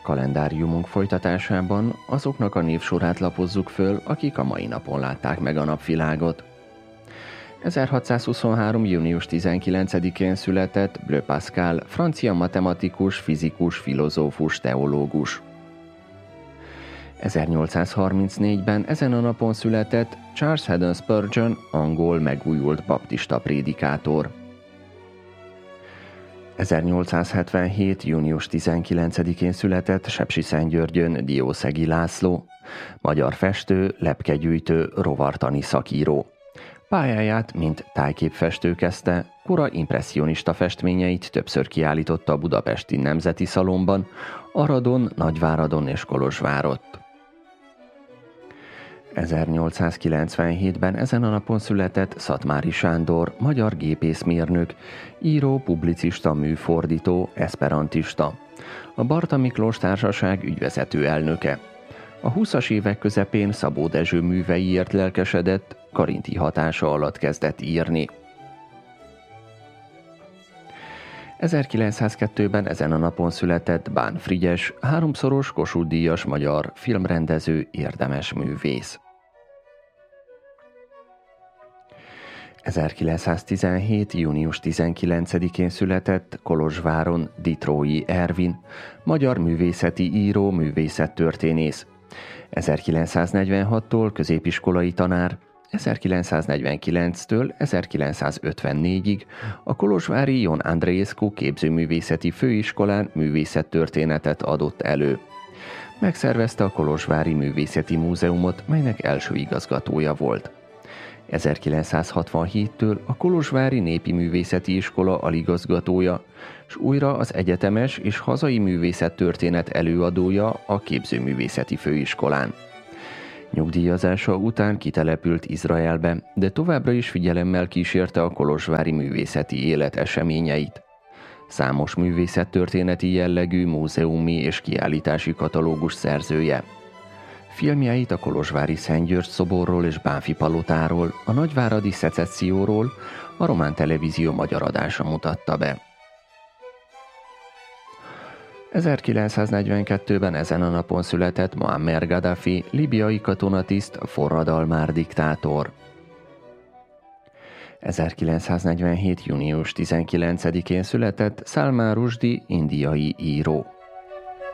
Kalendáriumunk folytatásában azoknak a névsorát lapozzuk föl, akik a mai napon látták meg a napvilágot. 1623. június 19-én született Blaise Pascal, francia matematikus, fizikus, filozófus, teológus. 1834-ben ezen a napon született Charles Haddon Spurgeon, angol megújult baptista prédikátor. 1877. június 19-én született Sepsiszentgyörgyön Diószegi László, magyar festő, lepkegyűjtő, rovartani szakíró. Pályáját, mint tájképfestő kezdte, kora impresszionista festményeit többször kiállította a Budapesti Nemzeti Szalonban, Aradon, Nagyváradon és Kolozsvárott. 1897-ben ezen a napon született Szatmári Sándor, magyar gépészmérnök, író, publicista, műfordító, eszperantista, a Barta Miklós Társaság ügyvezető elnöke. A 20-as évek közepén Szabó Dezső műveiért lelkesedett, Karinti hatása alatt kezdett írni. 1902-ben ezen a napon született Bán Frigyes, háromszoros Kossuth-díjas magyar filmrendező, érdemes művész. 1917. június 19-én született Kolozsváron Ditrói Ervin, magyar művészeti író, művészettörténész. 1946-tól középiskolai tanár, 1949-től 1954-ig a kolozsvári Jon Andreescu képzőművészeti főiskolán művészettörténetet adott elő. Megszervezte a Kolozsvári Művészeti Múzeumot, melynek első igazgatója volt. 1967-től a Kolozsvári Népi Művészeti Iskola aligazgatója, s újra az egyetemes és hazai művészettörténet előadója a Képzőművészeti Főiskolán. Nyugdíjazása után kitelepült Izraelbe, de továbbra is figyelemmel kísérte a kolozsvári művészeti élet eseményeit. Számos művészettörténeti jellegű múzeumi és kiállítási katalógus szerzője. Filmjeit a kolozsvári Szent György szoborról és Bánffy palotáról, a nagyváradi szecesszióról a Román Televízió magyar adása mutatta be. 1942-ben ezen a napon született Muammar Gaddafi, libiai katonatiszt, forradalmár diktátor. 1947. június 19-én született Salman Rushdie, indiai író.